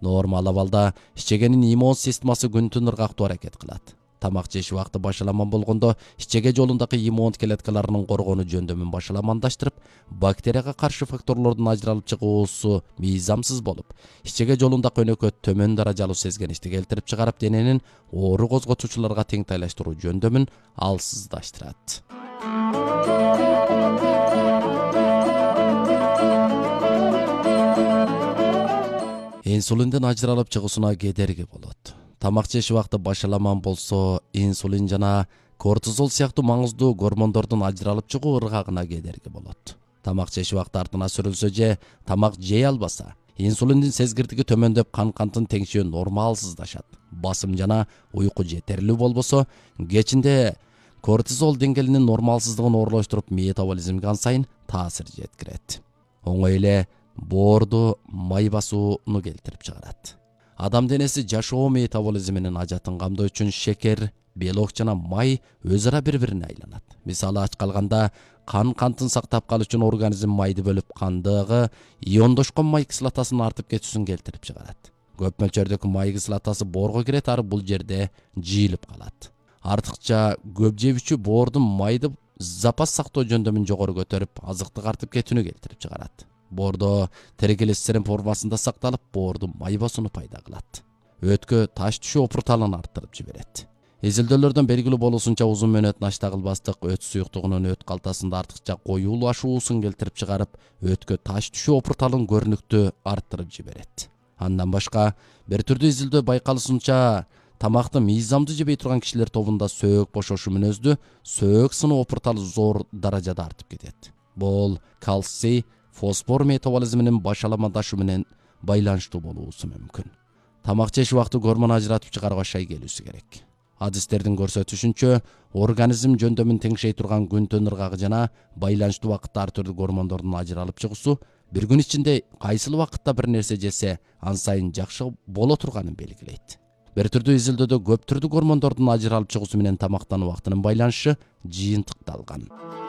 Нормал абалда ичегенин иммун системасы күн-түн ыргактуу аракет кылат. Тамак жеш убакты башаламан болгондо ичеге жолундагы иммун клеткаларынын коргонуу жөндөмүн башаламандаштырып, бактерияга каршы факторлордун ажыралып чыгуусу мыйзамсыз болуп, ичеге жолундагы өнөкөт төмөн даражалуу сезгеничти келтирип чыгарып, дененин оору козготуучуларга теңтайлаштыруу жөндөмүн алсыздаштырат. Инсулиндин ажыралып чыгуусуна кедерги болот. Тамак жеш убакты башаламан болсо, инсулин жана кортизол сыяктуу маңыздуу гормондордун ажыралып чыгуу ыргагына кедерги болот. Тамак жеш убакты артына сүрүлсө же тамак жей албаса, инсулиндин сезгирдиги төмөндөп, кан-канттын теңшөө нормалсыздашат. Басым жана уйку жетерлүү болбосо, кечинде кортизол деңгээлинин нормалсыздыгын оорулаштырып, метаболизмге ан сайын таасир жеткирет. Оңой эле боорду май басууну келтирип чыгарат. Адам денеси жашоо метаболизминин ажатын камдоо үчүн шекер, белок жана май өз ара бири-бирине айланат. Мисалы, ач калганда кан-кантын сактап калуу үчүн организм майды бөлүп, кандагы иондошкон май кислотасынын артып кетүүсүн келтирип чыгарат. Көп мөлчөрдөгү май кислотасы боорго кирет, ары бул жерде жыйылып калат. Артыкча көп жебүүчү боордун майды запас сактоо жөндөмүн жогору көтөрүп, азыктык артып кетүүнү келтирип чыгарат. Боордо триглицерин формасында сакталып, боордун май басууну пайда кылат. Өткө таш түшүү опурталын арттырып жиберет. Изилдөөлөрдөн белгилүү болуусунча, узун мөөнөт начта кылбастык өт суюктугунун өт калтасында артыкча коюулашуусун келтирип чыгарып, өткө таш түшүү опурталын көрүнүктүү арттырып жиберет. Андан башка, бир түрдүү изилдөө байкалышынча, тамакты мыйзамдуу жебей турган кишилер тобунда сөök бошошу мүнөздүү сөök сынуу опурталы зор даражада артып кетет. Бул кальций, фосфор метаболизминин башаламандашы менен байланыштуу болуусу мүмкүн. Тамак жеш убакты гормон ажыратып чыгарууга шай келүүсү керек. Адистердин көрсөтүшүнчө, организм жөндөмүн теңшей турган күн-түн ыргагы жана байланыштуу убакытта ар түрдүү гормондордун ажыралып чыгуусу бир күн ичинде кайсыл убакытта бир нерсе жесе, ан сайын жакшы боло турганын белгилейт. Бир түрдүү изилдөөдө көп түрдүү гормондордун ажыралып чыгуусу менен тамактануу убактынын байланышы жыйынтыкталган.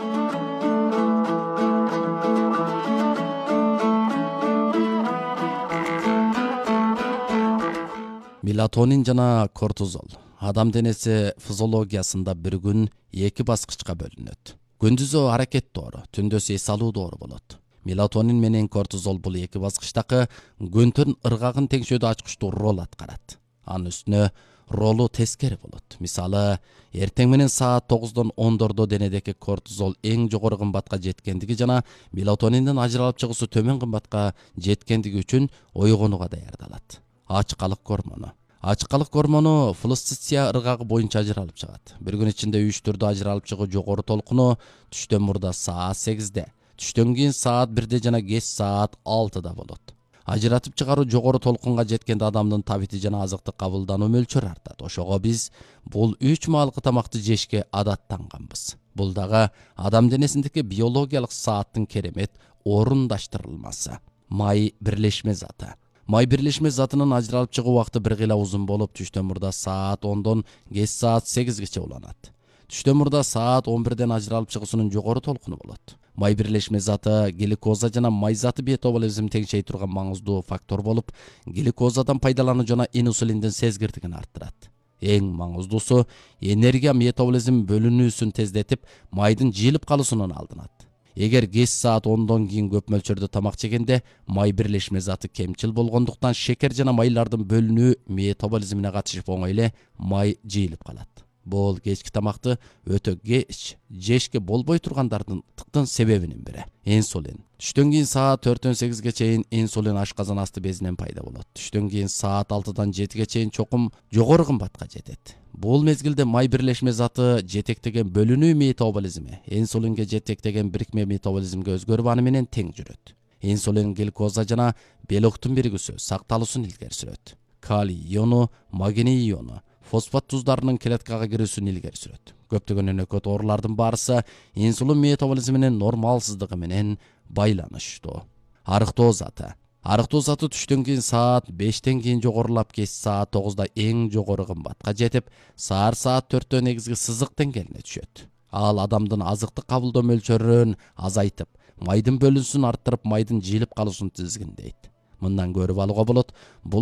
Мелатонин жана кортизол. Адам денеси физиологиясында бир күн эки баскычка бөлүнөт. Күндүзү аракеттоору, түндөсү эс алуу доору болот. Мелатонин менен кортизол бул эки баскычтагы күн-түн ыргагын теңшөөдө ачкычтуу роль аткарат. Анын үстүнө ролу тескери болот. Мисалы, эртең менен саат 9-10 денедеки кортизол эң жогору кымбатка жеткендиги жана мелатониндин ажыралып чыгуусу төмөн кымбатка жеткендиги үчүн ойгонууга даярдалат. Ачкалык гормону. Ачкалык гормону флуцисия ыргагы боюнча ажыралып чыгат. Бир күн ичинде 3 түрдүү ажыралып чыгуу жогору толкуну түштөн мурда саат 8-де, түштөн кийин саат 1-де жана кеч саат 6-да болот. Ажыратып чыгаруу жогору толкунга жеткенде адамдын табити жана азыктык кабылдануу мөлчөрү артат. Ошого биз бул 3 маалкы тамакты жешке адаттанганбыз. Бул дагы адам денесиндеги биологиялык сааттын керемет орундаштырылмасы. Май бирлешме заты. Май бирлешме затынын ажыралып чыгуу убакыты бир кыйла узун болуп, түштөн мурда саат 10-дон кеч саат 8-гече уланат. Түштөн мурда саат 11-ден ажыралып чыгуусунун жогору толкуну болот. Май бирлешме заты глюкоза жана май заты метаболизм теңшей турган маңыздуу фактор болуп, глюкозадан пайдалануу жана инсулиндин сезгирдигин арттырат. Эң маңыздуусу энергия метаболизм бөлүнүүсүн тездетип, майдын жыйылып калуусунун алдын алат. Эгер кеч саат 10-дон кийин көп мөлчөрдө тамак жегенде май бирлешме заты кемчил болгондуктан шекер жана майлардын бөлүнүү метаболизмине катышып оңой эле май жыйылып калат. Бул кечки тамакты өтө кеч жешке болбой тургандардын себебинин бири. Инсулин. Түштөн кийин саат 4-төн 8-ге чейин инсулин ашказан асты безинен пайда болот. Түштөн кийин саат 6-дан 7-ге чейин чокум жогору кымбатка жетет. Бул мезгилде май бирлешме заты жетектеген бөлүнүү метаболизми инсулинге жетектеген бирикме метаболизмге өзгөрүп, аны менен тең жүрөт. Инсулин глюкоза жана белоктун биригүүсү сакталуусун илгери сүрөт. Калий иону, магний иону, фосфат туздарынын клеткага кирүүсүн илгери сүрөт. Көптөгөн өнөкөт оорулардын баарысы инсулин метаболизминин нормалсыздыгы менен байланыштуу. Арыктоо заты. Арыктоо заты түштөн кийин саат 5-тен кийин жогорулап, кеч саат 9-да эң жогору кымбатка жетип, саат 4-тө негизги сызык деңгээлине түшөт. Ал адамдын азыктык кабылдоо мөлчөрүн азайтып, майдын бөлүнүшүн арттырып, майдын жыйылып калуусун тизгиндейт. Мындан көрүп алууга болот, бул